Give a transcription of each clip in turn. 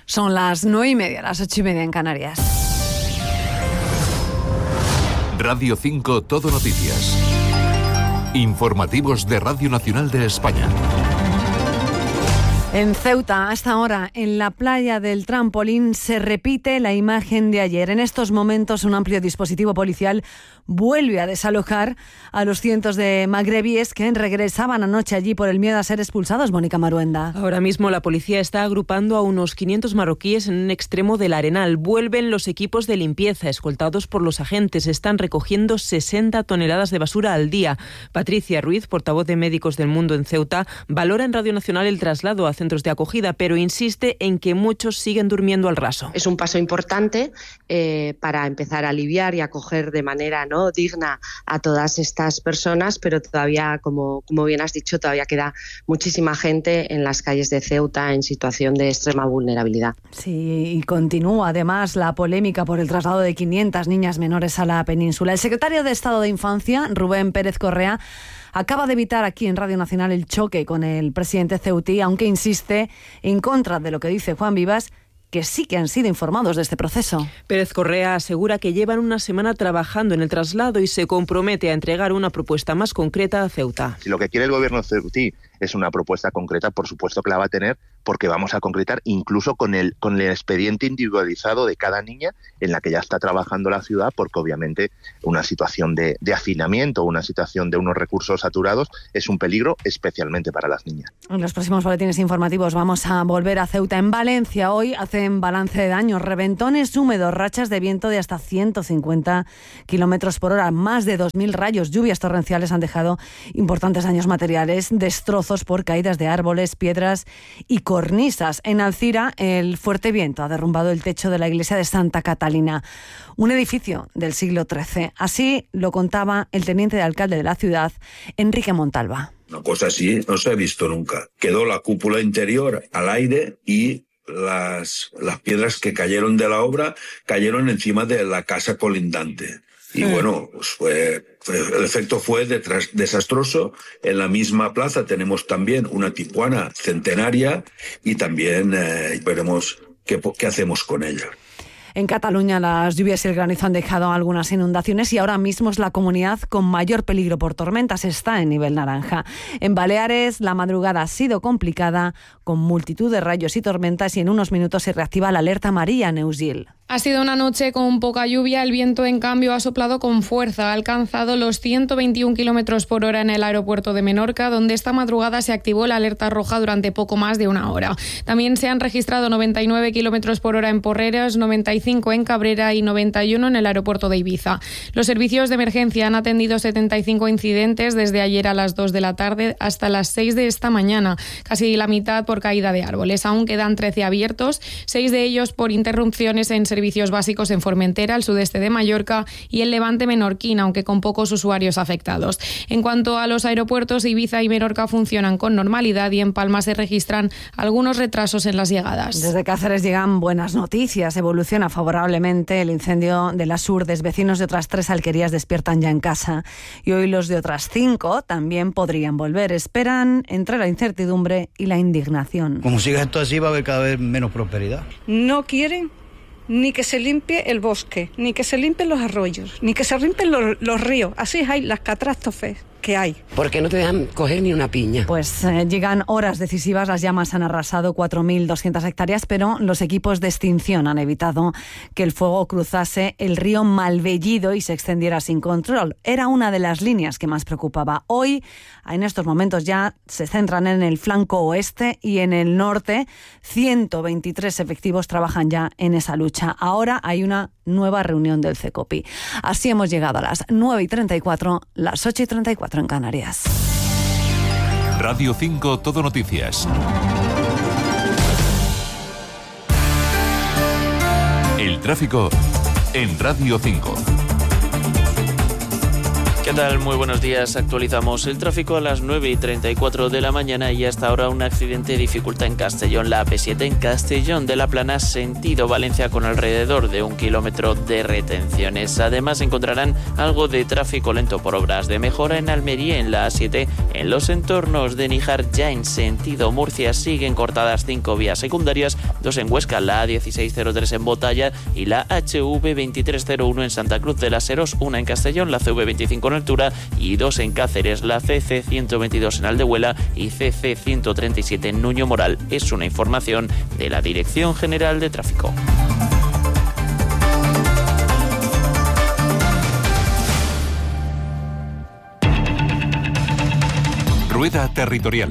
Son las 9:30, las 8:30 en Canarias. Radio 5 Todo Noticias. Informativos de Radio Nacional de España. En Ceuta, hasta ahora, en la playa del Trampolín, se repite la imagen de ayer. En estos momentos, un amplio dispositivo policial vuelve a desalojar a los cientos de magrebíes que regresaban anoche allí por el miedo a ser expulsados. Mónica Maruenda. Ahora mismo la policía está agrupando a unos 500 marroquíes en un extremo del Arenal. Vuelven los equipos de limpieza, escoltados por los agentes. Están recogiendo 60 toneladas de basura al día. Patricia Ruiz, portavoz de Médicos del Mundo en Ceuta, valora en Radio Nacional el traslado a centros de acogida, pero insiste en que muchos siguen durmiendo al raso. Es un paso importante para empezar a aliviar y acoger de manera digna a todas estas personas, pero todavía, como bien has dicho, todavía queda muchísima gente en las calles de Ceuta en situación de extrema vulnerabilidad. Sí, y continúa además la polémica por el traslado de 500 niñas menores a la península. El secretario de Estado de Infancia, Rubén Pérez Correa, acaba de evitar aquí en Radio Nacional el choque con el presidente ceutí, aunque insiste en contra de lo que dice Juan Vivas, que sí que han sido informados de este proceso. Pérez Correa asegura que llevan una semana trabajando en el traslado y se compromete a entregar una propuesta más concreta a Ceuta. Si lo que quiere el gobierno ceutí es una propuesta concreta, por supuesto que la va a tener, porque vamos a concretar incluso con el expediente individualizado de cada niña en la que ya está trabajando la ciudad, porque obviamente una situación de hacinamiento, una situación de unos recursos saturados es un peligro especialmente para las niñas. En los próximos boletines informativos vamos a volver a Ceuta. En Valencia hoy hacen balance de daños, reventones húmedos, rachas de viento de hasta 150 kilómetros por hora, más de 2.000 rayos, lluvias torrenciales han dejado importantes daños materiales, destrozos por caídas de árboles, piedras y cornisas. En Alcira, el fuerte viento ha derrumbado el techo de la iglesia de Santa Catalina, un edificio del siglo XIII. Así lo contaba el teniente de alcalde de la ciudad, Enrique Montalva. Una cosa así no se ha visto nunca. Quedó la cúpula interior al aire y las piedras que cayeron de la obra cayeron encima de la casa colindante. Y bueno, pues el efecto fue desastroso. En la misma plaza tenemos también una tijuana centenaria y también veremos qué hacemos con ella. En Cataluña las lluvias y el granizo han dejado algunas inundaciones y ahora mismo es la comunidad con mayor peligro por tormentas, está en nivel naranja. En Baleares la madrugada ha sido complicada con multitud de rayos y tormentas y en unos minutos se reactiva la alerta amarilla en Neusiedl. Ha sido una noche con poca lluvia, el viento en cambio ha soplado con fuerza, ha alcanzado los 121 kilómetros por hora en el aeropuerto de Menorca, donde esta madrugada se activó la alerta roja durante poco más de una hora. También se han registrado 99 kilómetros por hora en Porreres, 95 en Cabrera y 91 en el aeropuerto de Ibiza. Los servicios de emergencia han atendido 75 incidentes desde ayer a las 2 de la tarde hasta las 6 de esta mañana, casi la mitad por caída de árboles. Aún quedan 13 abiertos, 6 de ellos por interrupciones en servicios básicos en Formentera, el sudeste de Mallorca y el levante menorquín, aunque con pocos usuarios afectados. En cuanto a los aeropuertos, Ibiza y Menorca funcionan con normalidad y en Palma se registran algunos retrasos en las llegadas. Desde Cáceres llegan buenas noticias. Evoluciona favorablemente el incendio de las Urdes. Vecinos de otras 3 alquerías despiertan ya en casa y hoy los de otras 5 también podrían volver. Esperan entre la incertidumbre y la indignación. Como siga esto así va a haber cada vez menos prosperidad. No quieren ni que se limpie el bosque, ni que se limpien los arroyos, ni que se limpien los ríos. Así hay las catástrofes que hay. ¿Por qué no te dejan coger ni una piña? Pues llegan horas decisivas. Las llamas han arrasado 4.200 hectáreas, pero los equipos de extinción han evitado que el fuego cruzase el río Malvellido y se extendiera sin control. Era una de las líneas que más preocupaba. Hoy, en estos momentos, ya se centran en el flanco oeste y en el norte. 123 efectivos trabajan ya en esa lucha. Ahora hay una nueva reunión del CECOPI. Así hemos llegado a las 9:34, las 8:34 en Canarias. Radio 5 Todo Noticias. El tráfico en Radio 5. ¿Qué tal? Muy buenos días. Actualizamos el tráfico a las 9:34 de la mañana y hasta ahora un accidente dificulta en Castellón la AP7 en Castellón de la Plana, sentido Valencia, con alrededor de 1 kilómetro de retenciones. Además encontrarán algo de tráfico lento por obras de mejora en Almería en la A7. En los entornos de Níjar, ya en sentido Murcia, siguen cortadas 5 vías secundarias, 2 en Huesca, la A1603 en Botalla y la HV2301 en Santa Cruz de las Heros, una en Castellón, la CV25 en Altura y 2 en Cáceres, la CC122 en Aldehuela y CC137 en Nuño Moral. Es una información de la Dirección General de Tráfico. Rueda Territorial.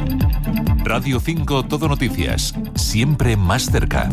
Radio 5 Todo Noticias, siempre más cerca.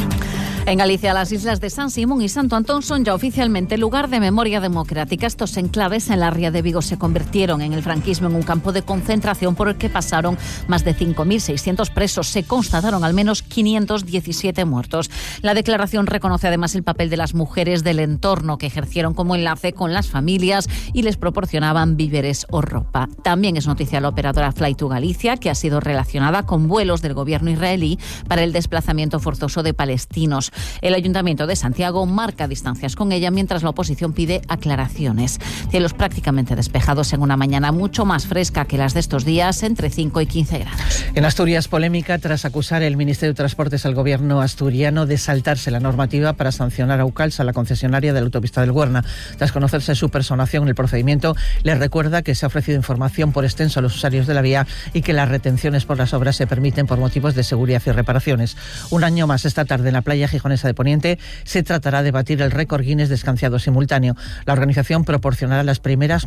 En Galicia, las islas de San Simón y Santo Antón son ya oficialmente lugar de memoria democrática. Estos enclaves en la ría de Vigo se convirtieron en el franquismo en un campo de concentración por el que pasaron más de 5.600 presos. Se constataron al menos 517 muertos. La declaración reconoce además el papel de las mujeres del entorno, que ejercieron como enlace con las familias y les proporcionaban víveres o ropa. También es noticia la operadora Fly to Galicia, que ha sido relacionada con vuelos del gobierno israelí para el desplazamiento forzoso de palestinos. El Ayuntamiento de Santiago marca distancias con ella, mientras la oposición pide aclaraciones. Cielos prácticamente despejados en una mañana mucho más fresca que las de estos días, entre 5 y 15 grados. En Asturias, polémica tras acusar el Ministerio de Transportes al gobierno asturiano de saltarse la normativa para sancionar a Ucalsa, la concesionaria de la autopista del Güerna. Tras conocerse su personación en el procedimiento, les recuerda que se ha ofrecido información por extenso a los usuarios de la vía y que las retenciones por las obras se permiten por motivos de seguridad y reparaciones. Un año más esta tarde en la playa gijonesa de Poniente se tratará de batir el récord Guinness de escanciado simultáneo. La organización proporcionará las primeras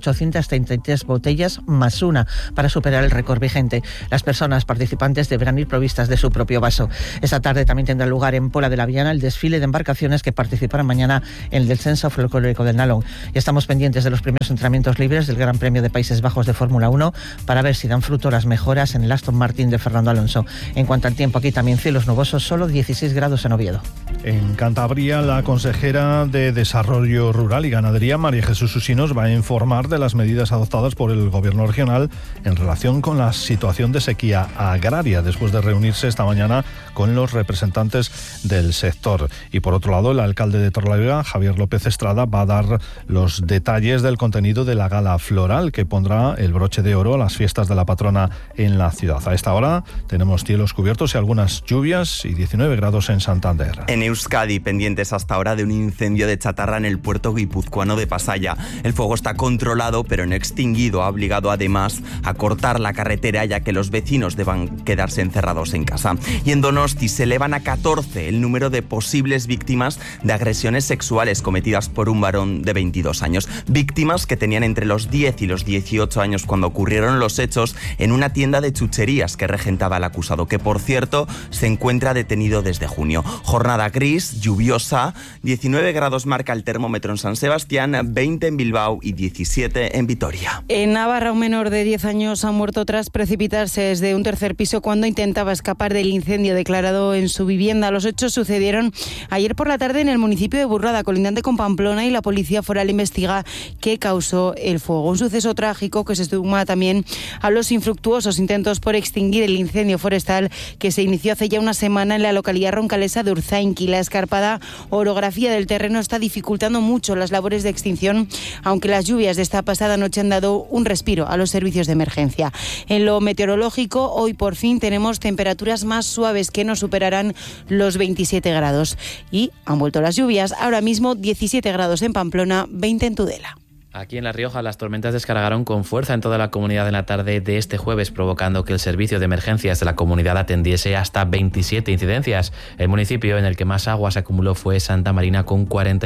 9.833 botellas más una para superar el récord vigente. Las personas participantes deberán ir provistas de su propio vaso. Esta tarde también tendrá lugar en Pola de la Viana el desfile de embarcaciones que participarán mañana en el descenso folclórico del Nalón. Y estamos pendientes de los primeros entrenamientos libres del Gran Premio de Países Bajos de Fórmula 1 para ver si dan fruto las mejoras en el Aston Martin de Fernando Alonso. En cuanto al tiempo, aquí también cielos nubosos, solo 16 grados en Oviedo. En Cantabria, la consejera de Desarrollo Rural y Ganadería, María Jesús Usinos, va a informar de las medidas adoptadas por el Gobierno regional en relación con la situación de sequía agraria, después de reunirse esta mañana con los representantes del sector. Y por otro lado, el alcalde de Torrelavega, Javier López Estrada, va a dar los detalles del contenido de la gala floral que pondrá el broche de oro a las fiestas de la patrona en la ciudad. A esta hora tenemos cielos cubiertos y algunas lluvias y 19 grados en Santander. En Euskadi, pendientes hasta ahora de un incendio de chatarra en el puerto guipuzcoano de Pasaia. El fuego está controlado, pero no extinguido. Ha obligado además a cortar la carretera, ya que los vecinos deban quedarse encerrados en casa. Y en Donosti se elevan a 14 el número de posibles víctimas de agresiones sexuales cometidas por un varón de 22 años. Víctimas que tenían entre los 10 y los 18 años cuando ocurrieron los hechos en una tienda de chucherías que regentaba el acusado, que por cierto se encuentra detenido desde junio. Jornada gris, lluviosa, 19 grados marca el termómetro en San Sebastián, 20 en Bilbao y 17 en Vitoria. En Navarra, un menor de 10 años ha muerto tras precipitarse desde un tercer piso cuando intentaba escapar del incendio declarado en su vivienda. Los hechos sucedieron ayer por la tarde en el municipio de Burrada, colindante con Pamplona, y la policía foral investiga qué causó el fuego. Un suceso trágico que se suma también a los infructuosos intentos por extinguir el incendio forestal que se inició hace ya una semana en la localidad roncalesa de Urzainqui. La escarpada orografía del terreno está dificultando mucho las labores de extinción, aunque las lluvias de esta pasada noche han dado un respiro a los servicios de emergencia. En lo meteorológico, hoy por fin tenemos temperaturas más suaves que no superarán los 27 grados. Y han vuelto las lluvias. Ahora mismo 17 grados en Pamplona, 20 en Tudela. Aquí en La Rioja las tormentas descargaron con fuerza en toda la comunidad en la tarde de este jueves, provocando que el servicio de emergencias de la comunidad atendiese hasta 27 incidencias. El municipio en el que más agua se acumuló fue Santa Marina, con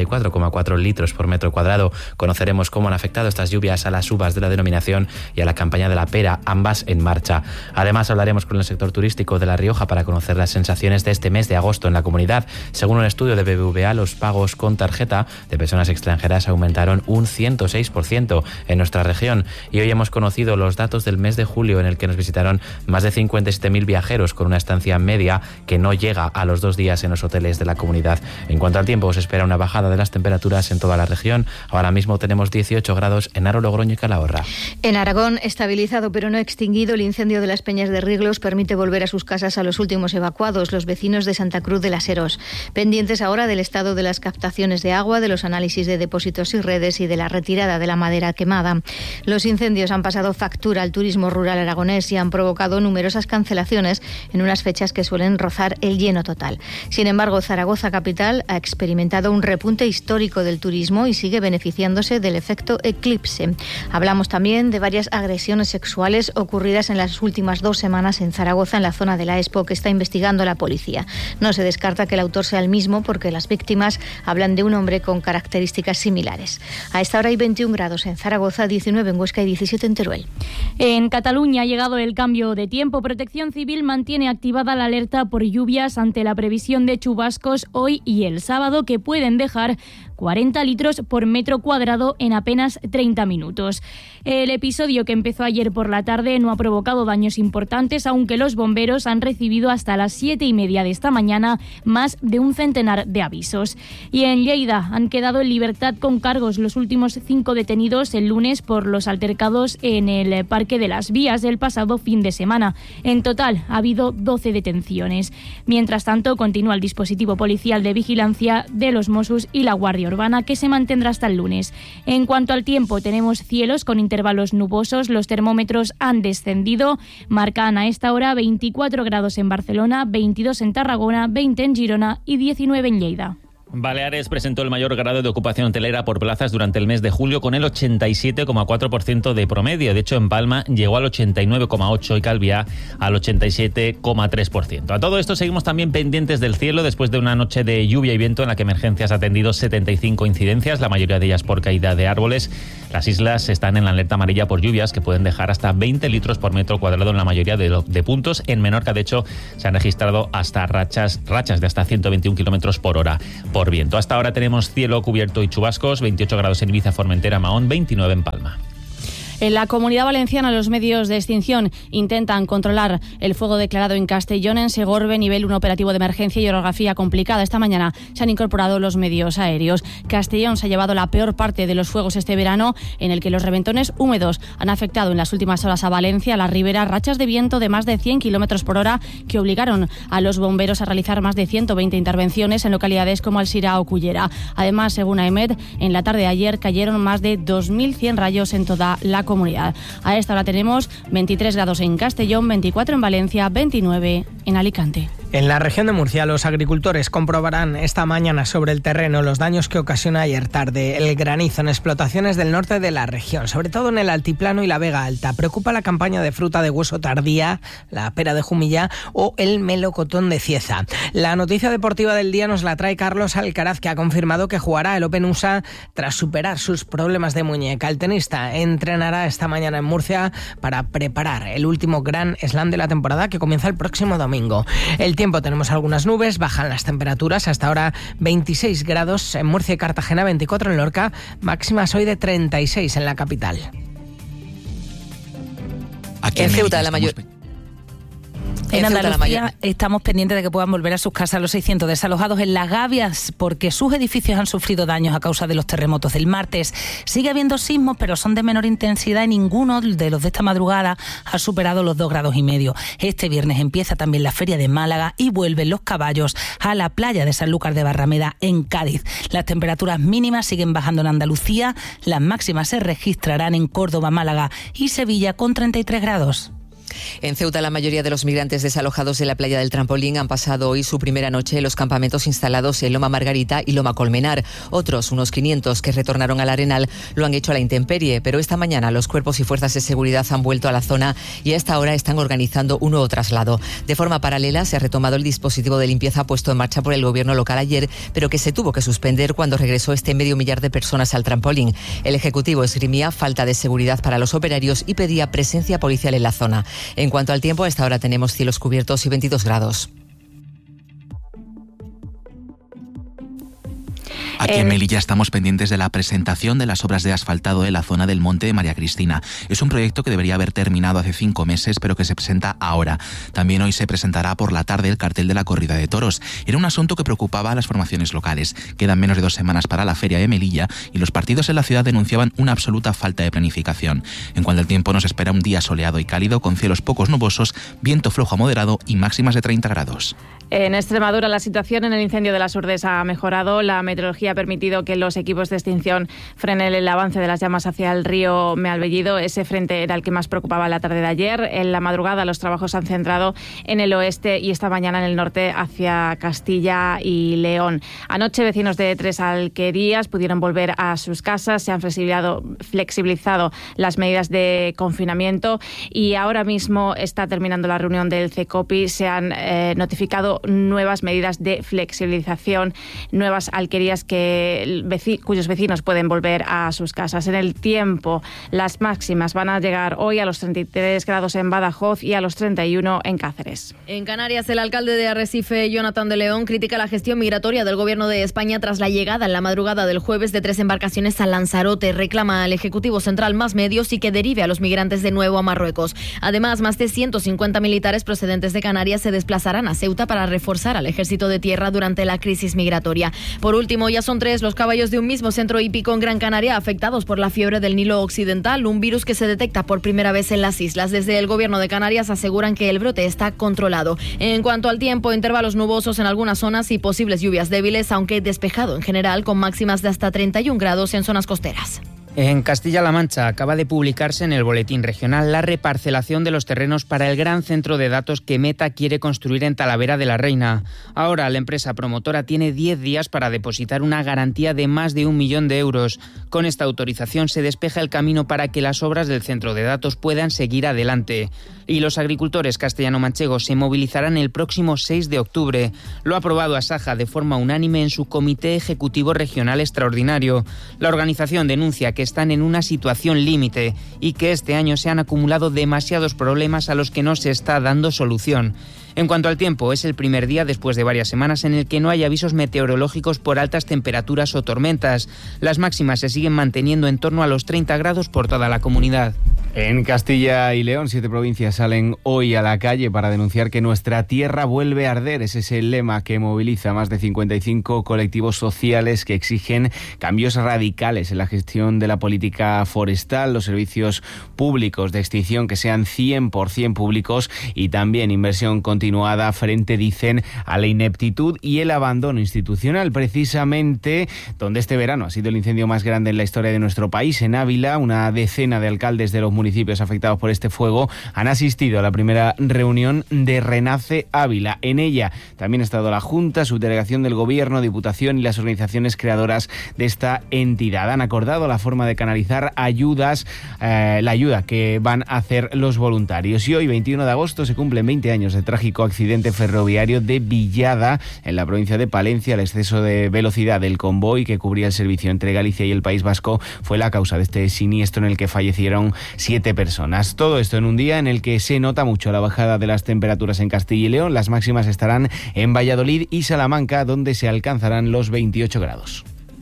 44,4 litros por metro cuadrado. Conoceremos cómo han afectado estas lluvias a las uvas de la denominación y a la campaña de la pera, ambas en marcha. Además, hablaremos con el sector turístico de La Rioja para conocer las sensaciones de este mes de agosto en la comunidad. Según un estudio de BBVA, los pagos con tarjeta de personas extranjeras aumentaron un 106% 0,6% en nuestra región. Y hoy hemos conocido los datos del mes de julio, en el que nos visitaron más de 57.000 viajeros, con una estancia media que no llega a los 2 días en los hoteles de la comunidad. En cuanto al tiempo, se espera una bajada de las temperaturas en toda la región. Ahora mismo tenemos 18 grados en Haro, Logroño y Calahorra. En Aragón, estabilizado pero no extinguido, el incendio de las Peñas de Riglos permite volver a sus casas a los últimos evacuados, los vecinos de Santa Cruz de las Heros, pendientes ahora del estado de las captaciones de agua, de los análisis de depósitos y redes y de la retirada de la madera quemada. Los incendios han pasado factura al turismo rural aragonés y han provocado numerosas cancelaciones en unas fechas que suelen rozar el lleno total. Sin embargo, Zaragoza capital ha experimentado un repunte histórico del turismo y sigue beneficiándose del efecto eclipse. Hablamos también de varias agresiones sexuales ocurridas en las últimas 2 semanas en Zaragoza, en la zona de la Expo, que está investigando la policía. No se descarta que el autor sea el mismo, porque las víctimas hablan de un hombre con características similares. A esta hora hay 21 grados en Zaragoza, 19 en Huesca y 17 en Teruel. En Cataluña ha llegado el cambio de tiempo. Protección Civil mantiene activada la alerta por lluvias ante la previsión de chubascos hoy y el sábado, que pueden dejar 40 litros por metro cuadrado en apenas 30 minutos. El episodio, que empezó ayer por la tarde, no ha provocado daños importantes, aunque los bomberos han recibido hasta las 7:30 de esta mañana más de un centenar de avisos. Y en Lleida han quedado en libertad con cargos los últimos 5 detenidos el lunes por los altercados en el Parque de las Vías del pasado fin de semana. En total ha habido 12 detenciones. Mientras tanto, continúa el dispositivo policial de vigilancia de los Mossos y la Guardia Urbana, que se mantendrá hasta el lunes. En cuanto al tiempo, tenemos cielos con intervalos nubosos. Los termómetros han descendido. Marcan a esta hora 24 grados en Barcelona, 22 en Tarragona, 20 en Girona y 19 en Lleida. Baleares presentó el mayor grado de ocupación hotelera por plazas durante el mes de julio, con el 87,4% de promedio. De hecho, en Palma llegó al 89,8% y Calviá al 87,3%. A todo esto seguimos también pendientes del cielo después de una noche de lluvia y viento en la que Emergencias ha atendido 75 incidencias, la mayoría de ellas por caída de árboles. Las islas están en la alerta amarilla por lluvias, que pueden dejar hasta 20 litros por metro cuadrado en la mayoría de puntos. En Menorca, de hecho, se han registrado hasta rachas de hasta 121 kilómetros por hora por viento. Hasta ahora tenemos cielo cubierto y chubascos, 28 grados en Ibiza, Formentera, Mahón, 29 en Palma. En la Comunidad Valenciana, los medios de extinción intentan controlar el fuego declarado en Castellón. En Segorbe, nivel 1 operativo de emergencia y orografía complicada. Esta mañana se han incorporado los medios aéreos. Castellón se ha llevado la peor parte de los fuegos este verano, en el que los reventones húmedos han afectado en las últimas horas a Valencia, a la Ribera, rachas de viento de más de 100 kilómetros por hora que obligaron a los bomberos a realizar más de 120 intervenciones en localidades como Alsira o Cullera. Además, según AEMET, en la tarde de ayer cayeron más de 2.100 rayos en toda la comunidad. A esta hora tenemos 23 grados en Castellón, 24 en Valencia, 29 en Alicante. En la región de Murcia, los agricultores comprobarán esta mañana sobre el terreno los daños que ocasiona ayer tarde el granizo en explotaciones del norte de la región, sobre todo en el Altiplano y la Vega Alta. Preocupa la campaña de fruta de hueso tardía, la pera de Jumilla o el melocotón de Cieza. La noticia deportiva del día nos la trae Carlos Alcaraz, que ha confirmado que jugará el Open USA tras superar sus problemas de muñeca. El tenista entrenará esta mañana en Murcia para preparar el último Grand Slam de la temporada, que comienza el próximo domingo. El tiempo, tenemos algunas nubes, bajan las temperaturas, hasta ahora 26 grados en Murcia y Cartagena, 24 en Lorca, máximas hoy de 36 en la capital. Aquí en Ceuta, la mayor... En Andalucía estamos pendientes de que puedan volver a sus casas los 600 desalojados en Las Gavias, porque sus edificios han sufrido daños a causa de los terremotos del martes. Sigue habiendo sismos, pero son de menor intensidad y ninguno de los de esta madrugada ha superado los 2,5 grados. Este viernes empieza también la Feria de Málaga y vuelven los caballos a la playa de Sanlúcar de Barrameda en Cádiz. Las temperaturas mínimas siguen bajando en Andalucía, las máximas se registrarán en Córdoba, Málaga y Sevilla con 33 grados. En Ceuta, la mayoría de los migrantes desalojados de la playa del Trampolín han pasado hoy su primera noche en los campamentos instalados en Loma Margarita y Loma Colmenar. Otros, unos 500 que retornaron al Arenal, lo han hecho a la intemperie, pero esta mañana los cuerpos y fuerzas de seguridad han vuelto a la zona y a esta hora están organizando un nuevo traslado. De forma paralela, se ha retomado el dispositivo de limpieza puesto en marcha por el gobierno local ayer, pero que se tuvo que suspender cuando regresó este 500.000 de personas al trampolín. El Ejecutivo esgrimía falta de seguridad para los operarios y pedía presencia policial en la zona. En cuanto al tiempo, a esta hora tenemos cielos cubiertos y 22 grados. Aquí en Melilla estamos pendientes de la presentación de las obras de asfaltado de la zona del Monte de María Cristina. Es un proyecto que debería haber terminado hace 5 meses, pero que se presenta ahora. También hoy se presentará por la tarde el cartel de la corrida de toros. Era un asunto que preocupaba a las formaciones locales. Quedan menos de 2 semanas para la feria de Melilla y los partidos en la ciudad denunciaban una absoluta falta de planificación. En cuanto al tiempo, nos espera un día soleado y cálido, con cielos pocos nubosos, viento flojo a moderado y máximas de 30 grados. En Extremadura la situación en el incendio de las Urdes ha mejorado. La meteorología ha permitido que los equipos de extinción frenen el avance de las llamas hacia el río Mealbellido. Ese frente era el que más preocupaba la tarde de ayer. En la madrugada los trabajos se han centrado en el oeste y esta mañana en el norte hacia Castilla y León. Anoche vecinos de 3 alquerías pudieron volver a sus casas. Se han flexibilizado las medidas de confinamiento y ahora mismo está terminando la reunión del CECOPI. Se han notificado nuevas medidas de flexibilización, nuevas alquerías cuyos vecinos pueden volver a sus casas. En el tiempo, las máximas van a llegar hoy a los 33 grados en Badajoz y a los 31 en Cáceres. En Canarias, el alcalde de Arrecife, Jonathan de León, critica la gestión migratoria del Gobierno de España tras la llegada en la madrugada del jueves de 3 embarcaciones a Lanzarote. Reclama al Ejecutivo Central más medios y que derive a los migrantes de nuevo a Marruecos. Además, más de 150 militares procedentes de Canarias se desplazarán a Ceuta para reforzar al ejército de tierra durante la crisis migratoria. Por último, ya son 3 los caballos de un mismo centro hípico en Gran Canaria afectados por la fiebre del Nilo Occidental, un virus que se detecta por primera vez en las islas. Desde el Gobierno de Canarias aseguran que el brote está controlado. En cuanto al tiempo, intervalos nubosos en algunas zonas y posibles lluvias débiles, aunque despejado en general, con máximas de hasta 31 grados en zonas costeras. En Castilla-La Mancha acaba de publicarse en el Boletín Regional la reparcelación de los terrenos para el gran centro de datos que Meta quiere construir en Talavera de la Reina. Ahora la empresa promotora tiene 10 días para depositar una garantía de más de 1 millón de euros. Con esta autorización se despeja el camino para que las obras del centro de datos puedan seguir adelante. Y los agricultores castellano-manchegos se movilizarán el próximo 6 de octubre. Lo ha aprobado Asaja de forma unánime en su Comité Ejecutivo Regional Extraordinario. La organización denuncia que están en una situación límite y que este año se han acumulado demasiados problemas a los que no se está dando solución. En cuanto al tiempo, es el primer día después de varias semanas en el que no hay avisos meteorológicos por altas temperaturas o tormentas. Las máximas se siguen manteniendo en torno a los 30 grados por toda la comunidad. En Castilla y León, 7 provincias salen hoy a la calle para denunciar que nuestra tierra vuelve a arder. Ese es el lema que moviliza a más de 55 colectivos sociales que exigen cambios radicales en la gestión de la política forestal, los servicios públicos de extinción que sean 100% públicos y también inversión continuada frente, dicen, a la ineptitud y el abandono institucional. Precisamente donde este verano ha sido el incendio más grande en la historia de nuestro país, en Ávila, una decena de alcaldes de los municipios afectados por este fuego han asistido a la primera reunión de Renace Ávila. En ella también ha estado la Junta, subdelegación del Gobierno, Diputación y las organizaciones creadoras de esta entidad. Han acordado la forma de canalizar ayudas, la ayuda que van a hacer los voluntarios. Y hoy, 21 de agosto, se cumplen 20 años del trágico accidente ferroviario de Villada, en la provincia de Palencia. El exceso de velocidad del convoy que cubría el servicio entre Galicia y el País Vasco fue la causa de este siniestro en el que fallecieron 7 personas. Todo esto en un día en el que se nota mucho la bajada de las temperaturas en Castilla y León. Las máximas estarán en Valladolid y Salamanca, donde se alcanzarán los 28 grados.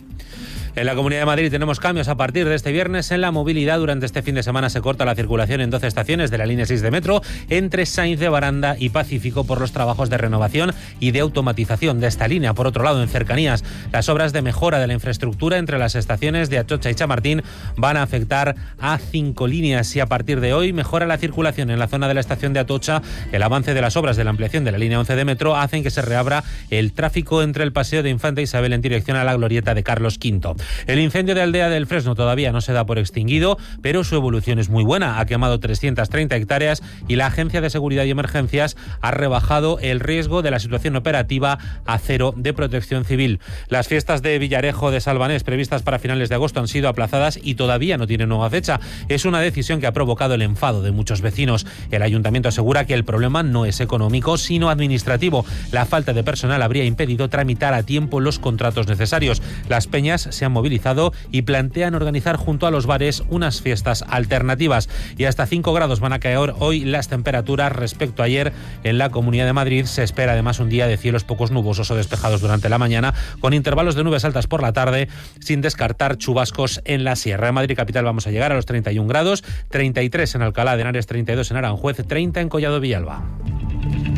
En la Comunidad de Madrid tenemos cambios a partir de este viernes en la movilidad. Durante este fin de semana se corta la circulación en 12 estaciones de la línea 6 de metro entre Sainz de Baranda y Pacífico por los trabajos de renovación y de automatización de esta línea. Por otro lado, en cercanías, las obras de mejora de la infraestructura entre las estaciones de Atocha y Chamartín van a afectar a 5 líneas y a partir de hoy mejora la circulación en la zona de la estación de Atocha. El avance de las obras de la ampliación de la línea 11 de metro hacen que se reabra el tráfico entre el Paseo de Infanta Isabel en dirección a la glorieta de Carlos V. El incendio de Aldea del Fresno todavía no se da por extinguido, pero su evolución es muy buena. Ha quemado 330 hectáreas y la Agencia de Seguridad y Emergencias ha rebajado el riesgo de la situación operativa a 0 de Protección Civil. Las fiestas de Villarejo de Salvanés previstas para finales de agosto han sido aplazadas y todavía no tienen nueva fecha. Es una decisión que ha provocado el enfado de muchos vecinos. El ayuntamiento asegura que el problema no es económico, sino administrativo. La falta de personal habría impedido tramitar a tiempo los contratos necesarios. Las peñas se han movilizado y plantean organizar junto a los bares unas fiestas alternativas. Y hasta 5 grados van a caer hoy las temperaturas respecto a ayer en la Comunidad de Madrid. Se espera además un día de cielos pocos nubosos o despejados durante la mañana, con intervalos de nubes altas por la tarde, sin descartar chubascos en la sierra. En Madrid capital vamos a llegar a los 31 grados, 33 en Alcalá de Henares, 32 en Aranjuez, 30 en Collado Villalba.